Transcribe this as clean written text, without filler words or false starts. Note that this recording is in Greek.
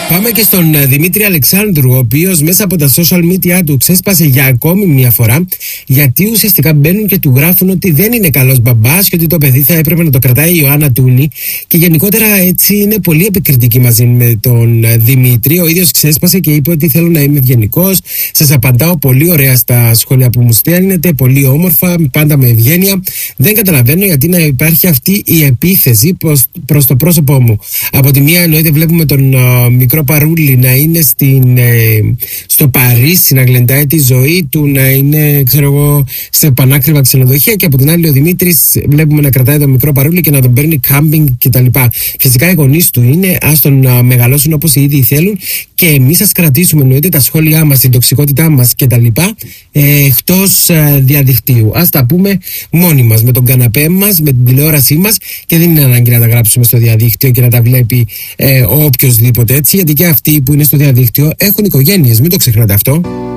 Πάμε και στον Δημήτρη Αλεξάνδρου, ο οποίος μέσα από τα social media του ξέσπασε για ακόμη μια φορά, γιατί ουσιαστικά μπαίνουν και του γράφουν ότι δεν είναι καλός μπαμπάς και ότι το παιδί θα έπρεπε να το κρατάει η Ιωάννα Τούνη. Και γενικότερα έτσι είναι πολύ επικριτική μαζί με τον Δημήτρη. Ο ίδιος ξέσπασε και είπε ότι θέλω να είμαι ευγενικός. Σας απαντάω πολύ ωραία στα σχόλια που μου στέλνετε, πολύ όμορφα, πάντα με ευγένεια. Δεν καταλαβαίνω γιατί να υπάρχει αυτή η επίθεση προς το πρόσωπό μου. Από τη μία εννοείται βλέπουμε τον μικρό Παρούλη να είναι στο Παρίσι, να γλεντάει τη ζωή του, να είναι, ξέρω εγώ, σε πανάκριβα ξενοδοχεία, και από την άλλη ο Δημήτρης βλέπουμε να κρατάει τον μικρό Παρούλη και να τον παίρνει κάμπινγκ κτλ. Φυσικά οι γονείς του είναι, ας τον μεγαλώσουν όπως οι ίδιοι θέλουν, και εμείς ας κρατήσουμε εννοείται τα σχόλιά μας, την τοξικότητά μας κτλ. Εκτός διαδικτύου. Ας τα πούμε μόνοι μας, με τον καναπέ μας, με την τηλεόρασή μας, και δεν είναι ανάγκη να τα γράψουμε στο διαδίκτυο και να τα βλέπει οποιοσδήποτε έτσι, γιατί και αυτοί που είναι στο διαδίκτυο έχουν οικογένειες, μην το ξεχνάτε αυτό.